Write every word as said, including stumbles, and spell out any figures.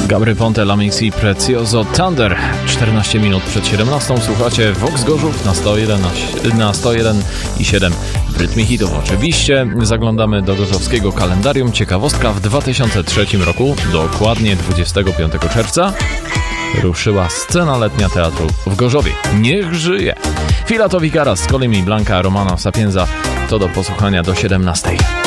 Gabry Ponte, Lamix i Precioso Thunder. czternaście minut przed siedemnastą słuchacie Vox Gorzów na sto jeden, na sto jeden i siedem w rytmie hitów. Oczywiście zaglądamy do gorzowskiego kalendarium. Ciekawostka: w dwa tysiące trzecim roku, dokładnie dwudziestego piątego czerwca, ruszyła scena letnia teatru w Gorzowie. Niech żyje! Fila to Wigara z Kolim i Blanka, Romana Sapienza. To do posłuchania do siedemnastej.